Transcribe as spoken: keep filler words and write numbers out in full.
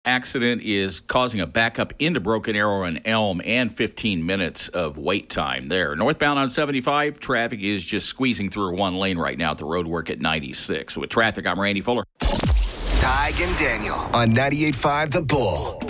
accident is causing a backup into Broken Arrow and Elm and fifteen minutes of wait time there. Northbound on seventy-five, traffic is just squeezing through one lane right now at the road work at ninety-six. With traffic, I'm Randy Fuller. Tig and Daniel on ninety-eight point five The Bull.